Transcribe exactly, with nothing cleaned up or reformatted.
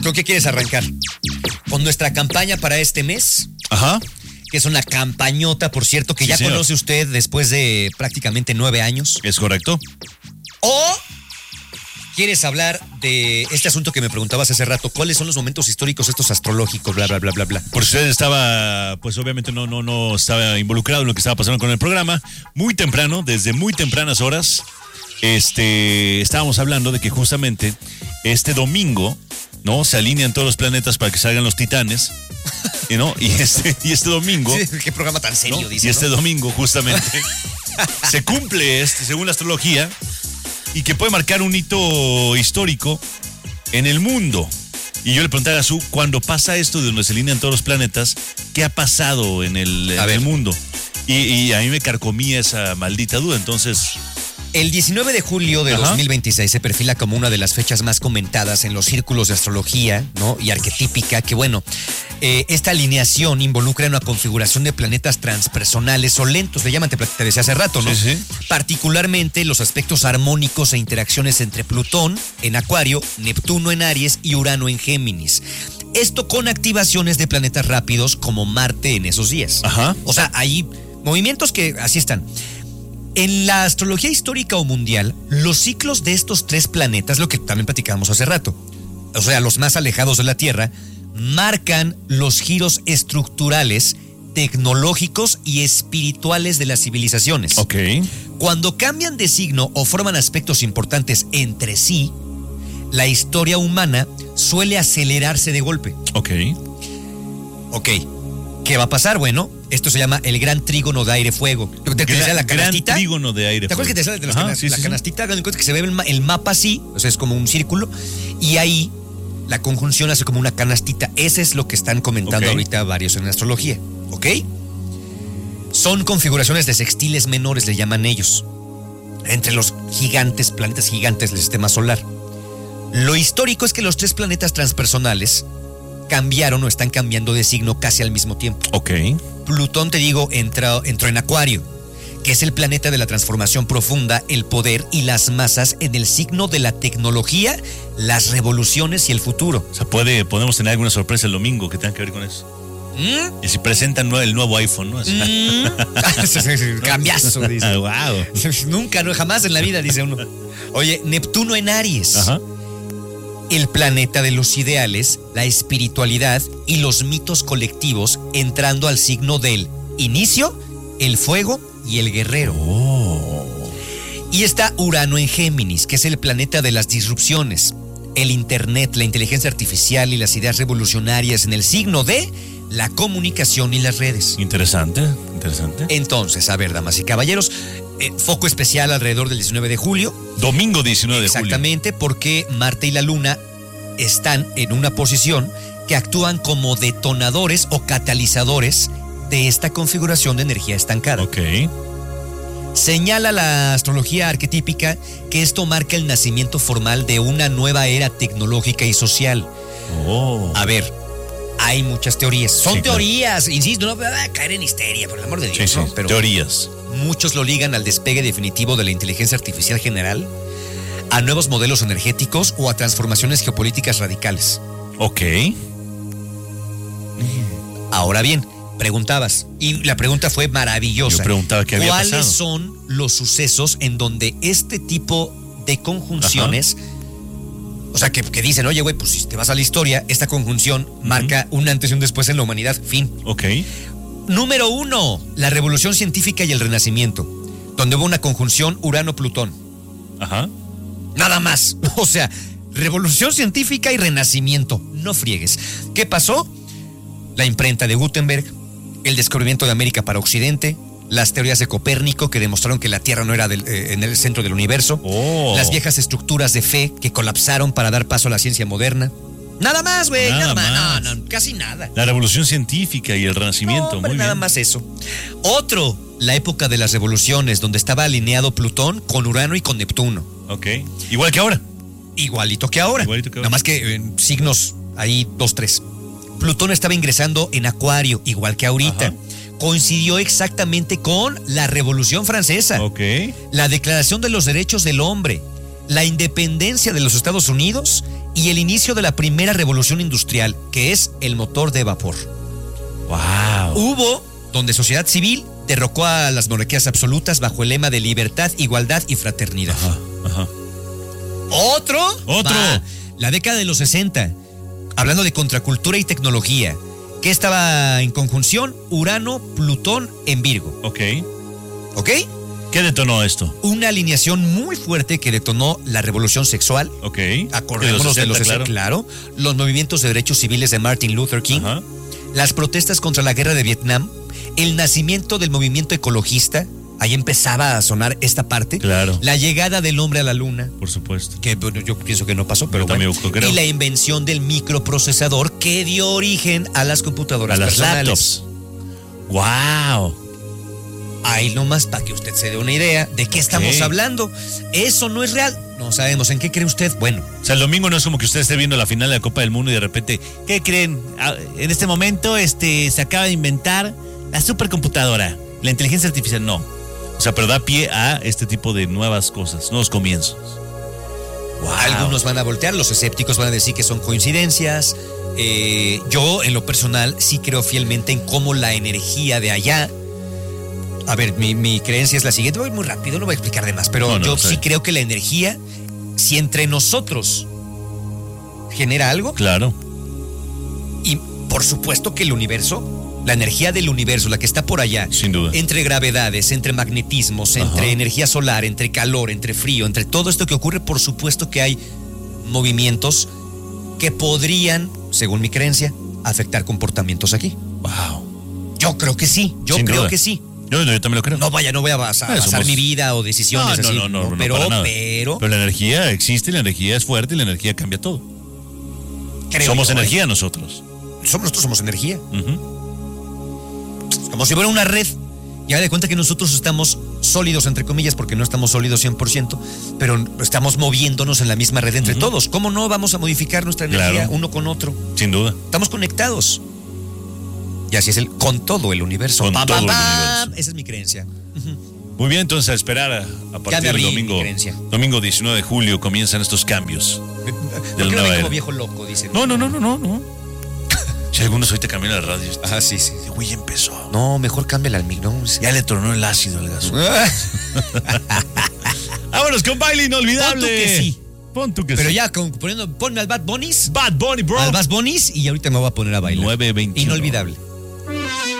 ¿Con qué quieres arrancar? ¿Con nuestra campaña para este mes? Ajá. Que es una campañota, por cierto, que Sí, ya señor. conoce usted después de prácticamente nueve años. ¿Es correcto? ¿O quieres hablar de este asunto que me preguntabas hace rato? ¿Cuáles son los momentos históricos estos astrológicos? Bla, bla, bla, bla, bla. Por si usted estaba, pues obviamente no, no, no estaba involucrado en lo que estaba pasando con el programa. Muy temprano, desde muy tempranas horas, este, estábamos hablando de que justamente este domingo, ¿no? Se alinean todos los planetas para que salgan los titanes, ¿y no? Y este, y este domingo, Sí, qué programa tan serio, ¿no? dice, Y este ¿no? domingo, justamente, se cumple, este, según la astrología, y que puede marcar un hito histórico en el mundo. Y yo le preguntaba a Su, cuando pasa esto de donde se alinean todos los planetas, ¿qué ha pasado en el, en A ver. el mundo? Y, y a mí me carcomía esa maldita duda, entonces... El diecinueve de julio de Ajá. dos mil veintiséis se perfila como una de las fechas más comentadas en los círculos de astrología, ¿no? Y arquetípica, que bueno, eh, esta alineación involucra una configuración de planetas transpersonales o lentos, le llaman, te, te decía hace rato, ¿no? Sí, sí. Particularmente los aspectos armónicos e interacciones entre Plutón en Acuario, Neptuno en Aries y Urano en Géminis. Esto con activaciones de planetas rápidos como Marte en esos días. Ajá. O sea, hay movimientos que así están. En la astrología histórica o mundial, los ciclos de estos tres planetas, lo que también platicábamos hace rato, o sea, los más alejados de la Tierra, marcan los giros estructurales, tecnológicos y espirituales de las civilizaciones. Ok. Cuando cambian de signo o forman aspectos importantes entre sí, la historia humana suele acelerarse de golpe. Ok. Ok, ¿qué va a pasar? Bueno, esto se llama el gran trígono de aire-fuego. ¿Te, te decía la Gran, gran canastita? trígono de aire. ¿Te acuerdas que te decía de las Ajá, canas- sí, la sí, sí. canastita? Hagan de cuenta que se ve el, ma- el mapa así, o sea, es como un círculo, y ahí la conjunción hace como una canastita. Ese es lo que están comentando Ok. ahorita varios en astrología, ¿ok? Son configuraciones de sextiles menores, le llaman ellos, entre los gigantes, planetas gigantes del sistema solar. Lo histórico es que los tres planetas transpersonales cambiaron o están cambiando de signo casi al mismo tiempo. Ok. Plutón, te digo, entró, entró en Acuario, que es el planeta de la transformación profunda, el poder y las masas en el signo de la tecnología, las revoluciones y el futuro. O sea, puede, podemos tener alguna sorpresa el domingo que tenga que ver con eso. ¿Mm? Y si presentan nue- el nuevo iPhone, ¿no? Así. ¿Mm? Cambiazo, dice. Ah, wow. Nunca, no, jamás en la vida, dice uno. Oye, Neptuno en Aries. Ajá. El planeta de los ideales, la espiritualidad y los mitos colectivos entrando al signo del inicio, el fuego y el guerrero. Oh. Y está Urano en Géminis, que es el planeta de las disrupciones, el internet, la inteligencia artificial y las ideas revolucionarias en el signo de la comunicación y las redes. Interesante, interesante. Entonces, a ver, damas y caballeros, eh, foco especial alrededor del diecinueve de julio. Domingo diecinueve de julio. Exactamente, porque Marte y la Luna están en una posición que actúan como detonadores o catalizadores de esta configuración de energía estancada. Ok. Señala la astrología arquetípica que esto marca el nacimiento formal de una nueva era tecnológica y social. Oh. A ver, hay muchas teorías. Son Sí, claro. teorías, insisto, no va a caer en histeria, por el amor de Dios, Sí, sí. ¿no? Pero Teorías. muchos lo ligan al despegue definitivo de la inteligencia artificial general, a nuevos modelos energéticos o a transformaciones geopolíticas radicales. Ok. Ahora bien, preguntabas, y la pregunta fue maravillosa. Yo preguntaba qué había ¿Cuáles pasado? son los sucesos en donde este tipo de conjunciones, o sea, que, que dicen, oye, güey, pues si te vas a la historia, esta conjunción marca un antes y un después en la humanidad, fin? Ok. Número uno, la revolución científica y el renacimiento, donde hubo una conjunción Urano-Plutón. Ajá. Nada más. O sea, revolución científica y renacimiento. No friegues. ¿Qué pasó? La imprenta de Gutenberg, el descubrimiento de América para Occidente, las teorías de Copérnico que demostraron que la Tierra no era del, eh, en el centro del universo, Oh. las viejas estructuras de fe que colapsaron para dar paso a la ciencia moderna. Nada más, güey, nada, Nada más. más. No, no, casi nada. La revolución científica y el renacimiento. No, hombre, Muy nada bien. más eso. Otro, la época de las revoluciones, donde estaba alineado Plutón con Urano y con Neptuno. Ok. Igual que ahora. Igualito que ahora. Igualito que ahora. Nada más que en signos ahí dos, tres. Plutón estaba ingresando en Acuario, igual que ahorita. Ajá. Coincidió exactamente con la Revolución Francesa, Ok. la Declaración de los Derechos del Hombre, la independencia de los Estados Unidos y el inicio de la primera revolución industrial, que es el motor de vapor. Wow. Hubo donde sociedad civil derrocó a las monarquías absolutas bajo el lema de libertad, igualdad y fraternidad. Ajá, ajá. ¿Otro? Otro. Va, la década de los sesenta, hablando de contracultura y tecnología. ¿Qué estaba en conjunción? Urano, Plutón en Virgo. Ok. ¿Ok? ¿Qué detonó esto? Una alineación muy fuerte que detonó la revolución sexual. Ok. Acordémonos de los sesenta, claro. Los movimientos de derechos civiles de Martin Luther King. Ajá. Las protestas contra la guerra de Vietnam. El nacimiento del movimiento ecologista. Ahí empezaba a sonar esta parte. Claro. La llegada del hombre a la luna. Por supuesto. Que bueno, yo pienso que no pasó, pero Yo también bueno. creo. Y la invención del microprocesador que dio origen a las computadoras A las personales. laptops. Wow. Ahí nomás para que usted se dé una idea de qué estamos Ok. hablando. Eso no es real. No sabemos en qué cree usted. Bueno, O sea, el domingo no es como que usted esté viendo la final de la Copa del Mundo y de repente, ¿qué creen? Ah, En este momento este, se acaba de inventar la supercomputadora, la inteligencia artificial. No. O sea, pero da pie a este tipo de nuevas cosas, nuevos comienzos. Wow. algunos van a voltear, los escépticos van a decir que son coincidencias. Eh, yo, en lo personal, sí creo fielmente en cómo la energía de allá. A ver, mi, mi creencia es la siguiente. Voy muy rápido, no voy a explicar de más, pero No, no, yo sí. sí creo que la energía, si entre nosotros genera algo, Claro. y por supuesto que el universo, la energía del universo, la que está por allá, Sin duda. entre gravedades, entre magnetismos, entre Ajá. energía solar, entre calor, entre frío, entre todo esto que ocurre, por supuesto que hay movimientos que podrían, según mi creencia, afectar comportamientos aquí. Wow. Yo creo que sí, yo Sin creo duda. que sí. Yo, yo también lo creo. No vaya, no voy a basar, Ah, basar somos- mi vida o decisiones no, así. no, no, no, no, pero, para nada. pero, Pero la energía existe, la energía es fuerte y la energía cambia todo. creo Somos yo, ¿eh? energía nosotros. Somos, nosotros somos energía. Ujú. Es como si fuera una red. Ya de cuenta que nosotros estamos sólidos, entre comillas, porque no estamos sólidos cien por ciento, pero estamos moviéndonos en la misma red entre Ujú. todos. ¿Cómo no vamos a modificar nuestra energía Claro. uno con otro? Sin duda. Estamos conectados. Y así es el con todo el universo. Con Pa, todo pa, el pa. universo. Esa es mi creencia. Muy bien, entonces a esperar a, a partir me abrí del mi domingo. creencia. Domingo diecinueve de julio comienzan estos cambios. ¿Por De la qué no nueva ven era. como viejo loco? Dicen. No, no, no, no, no, no. Si algunos ahorita cambian la radio, este Ah, sí, sí. güey ya empezó. No, mejor cámbiala al mic, ¿no? Ya le tronó el ácido al gaso. Vámonos con baile inolvidable. Pon tú que sí. Pon tú que Pero sí. ya, con, poniendo, ponme al Bad Bunnies. Bad Bunny, bro. Al Bad Bunnies y ahorita me voy a poner a bailar. nueve veintiuno. Inolvidable.